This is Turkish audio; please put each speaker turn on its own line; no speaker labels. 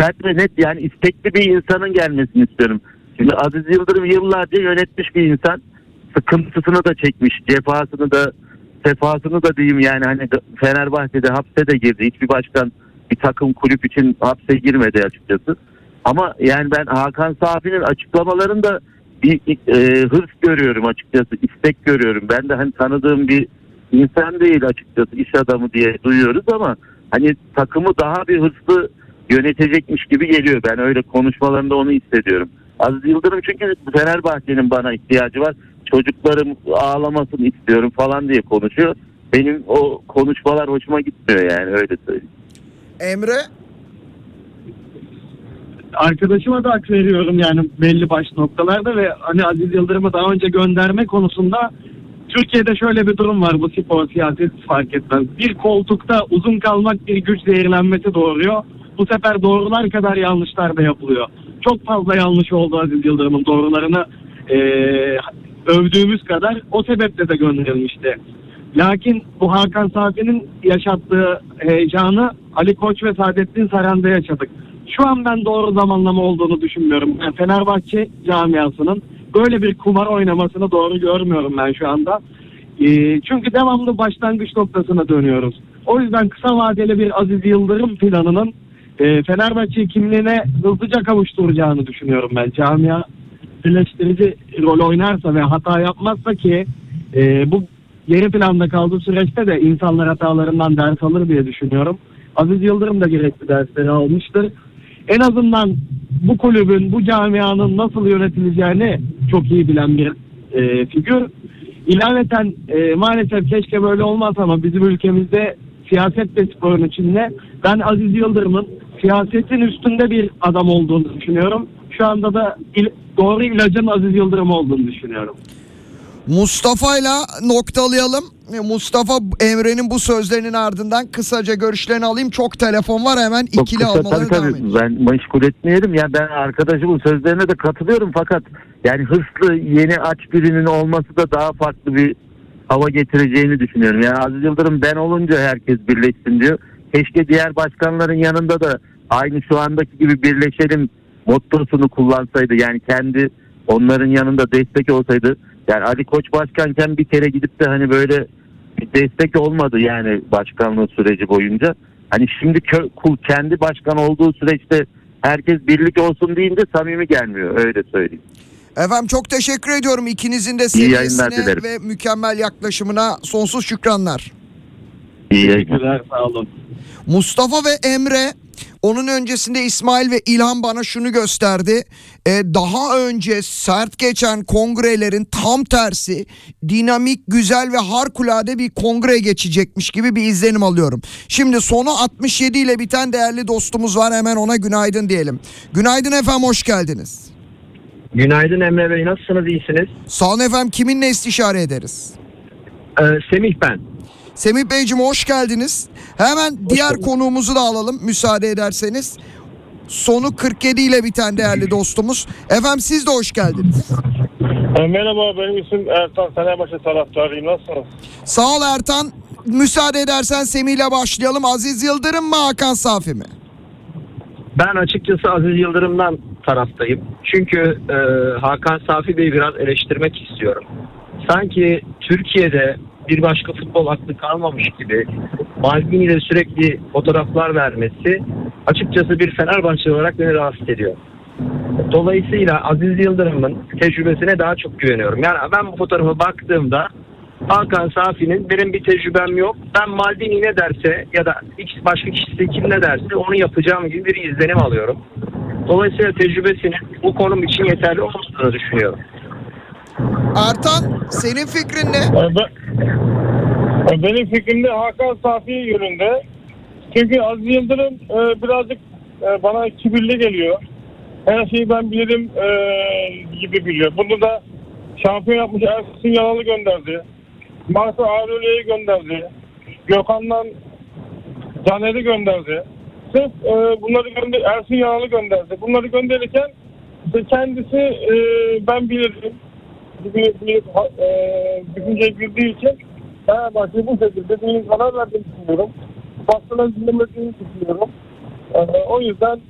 sert ve net, yani istekli bir insanın gelmesini istiyorum. Şimdi Aziz Yıldırım yıllarca yönetmiş bir insan. Sıkıntısını da çekmiş, cefasını da, sefasını da diyeyim yani. Hani Fenerbahçe'de hapse de girdi. Hiçbir başkan bir takım kulüp için hapse girmedi açıkçası. Ama yani ben Hakan Safi'nin açıklamalarında bir hırs görüyorum açıkçası, istek görüyorum. Ben de hani tanıdığım bir insan değil açıkçası, iş adamı diye duyuyoruz ama hani takımı daha bir hırslı yönetecekmiş gibi geliyor. Ben öyle konuşmalarında onu hissediyorum. Aziz Yıldırım çünkü Fenerbahçe'nin bana ihtiyacı var, çocuklarım ağlamasını istiyorum falan diye konuşuyor. Benim o konuşmalar hoşuma gitmiyor, yani öyle söyleyeyim.
Emre?
Arkadaşıma da hak veriyorum yani belli başlı noktalarda ve hani Aziz Yıldırım'ı daha önce gönderme konusunda Türkiye'de şöyle bir durum var, bu spor siyaset fark etmez. Bir koltukta uzun kalmak bir güç zehirlenmesi doğuruyor. Bu sefer doğrular kadar yanlışlar da yapılıyor. Çok fazla yanlış oldu Aziz Yıldırım'ın doğrularını övdüğümüz kadar, o sebeple de gönderilmişti. Lakin bu Hakan Safi'nin yaşattığı heyecanı Ali Koç ve Saadettin Saran'da yaşadık. Şu an ben doğru zamanlama olduğunu düşünmüyorum. Yani Fenerbahçe camiasının böyle bir kumar oynamasını doğru görmüyorum ben şu anda. Çünkü devamlı başlangıç noktasına dönüyoruz. O yüzden kısa vadeli bir Aziz Yıldırım planının Fenerbahçe kimliğine hızlıca kavuşturacağını düşünüyorum ben. Camia birleştirici rol oynarsa ve hata yapmazsa ki bu geri planda kaldığı süreçte de insanlar hatalarından ders alır diye düşünüyorum. Aziz Yıldırım da gerekli dersleri almıştır. En azından bu kulübün, bu camianın nasıl yönetileceğini çok iyi bilen bir figür. İlaveten maalesef keşke böyle olmaz ama bizim ülkemizde siyaset ve sporun içinde ben Aziz Yıldırım'ın siyasetin üstünde bir adam olduğunu düşünüyorum. Şu anda da doğru ilacın Aziz Yıldırım olduğunu düşünüyorum.
Mustafa'yla noktalayalım. Mustafa, Emre'nin bu sözlerinin ardından kısaca görüşlerini alayım. Çok telefon var, hemen ikili almaları devam edin.
Ben meşgul etmeyelim. Yani ben arkadaşımın sözlerine de katılıyorum fakat yani hırslı, yeni aç birinin olması da daha farklı bir hava getireceğini düşünüyorum. Yani Aziz Yıldırım ben olunca herkes birleşsin diyor. Keşke diğer başkanların yanında da aynı şu andaki gibi birleşelim mottosunu kullansaydı. Yani kendi onların yanında destek olsaydı. Yani Ali Koç başkanken bir kere gidip de hani böyle bir destek olmadı yani başkanlığı süreci boyunca. Hani şimdi kendi başkan olduğu süreçte herkes birlik olsun deyince samimi gelmiyor, öyle söyleyeyim.
Efendim çok teşekkür ediyorum ikinizin de seviyesine ve mükemmel yaklaşımına sonsuz şükranlar.
İyi yayınlar.
Sağ olun.
Mustafa ve Emre, onun öncesinde İsmail ve İlhan bana şunu gösterdi. Daha önce sert geçen kongrelerin tam tersi dinamik, güzel ve harikulade bir kongre geçecekmiş gibi bir izlenim alıyorum. Şimdi sonu 67 ile biten değerli dostumuz var, hemen ona günaydın diyelim. Günaydın efendim, hoş geldiniz.
Günaydın Emre Bey, nasılsınız, iyisiniz?
Sağ olun efendim, kiminle istişare ederiz?
Semih ben.
Semih Beyciğim hoş geldiniz. Hemen diğer konuğumuzu da alalım müsaade ederseniz. Sonu 47 ile biten değerli dostumuz. Efendim siz de hoş geldiniz.
Merhaba, benim isim Ertan, Fenerbahçe taraftarıyım. Nasılsınız?
Sağ ol Ertan. Müsaade edersen Semih ile başlayalım. Aziz Yıldırım mı, Hakan Safi mi?
Ben açıkçası Aziz Yıldırım'dan taraftayım. Çünkü Hakan Safi Bey'i biraz eleştirmek istiyorum. Sanki Türkiye'de bir başka futbol aklı kalmamış gibi Maldini ile sürekli fotoğraflar vermesi açıkçası bir Fenerbahçe olarak beni rahatsız ediyor. Dolayısıyla Aziz Yıldırım'ın tecrübesine daha çok güveniyorum. Yani ben bu fotoğrafa baktığımda Hakan Safi'nin benim bir tecrübem yok, ben Maldini ne derse ya da başka kişisi kim ne derse onu yapacağım gibi bir izlenim alıyorum. Dolayısıyla tecrübesinin bu konum için yeterli olmadığını düşünüyorum.
Ertan, senin fikrin ne?
Benim fikrim de Hakan Safi yönünde. Çünkü Aziz Yıldırım birazcık bana kibirli geliyor. Her şeyi ben bilirim gibi biliyor. Bunu da şampiyon yapmış Ersin Yanal'ı gönderdi. Marco Aurelio'yu gönderdi. Gökhan'dan Caner'i gönderdi. Sırf bunları Ersin Yanal'ı gönderdi. Bunları gönderirken kendisi ben bilirim bir düşünceye girdiği için Fenerbahçe bu şekilde bir karar verdiğini düşünüyorum. Başkalarının dinlemediğini düşünüyorum. O yüzden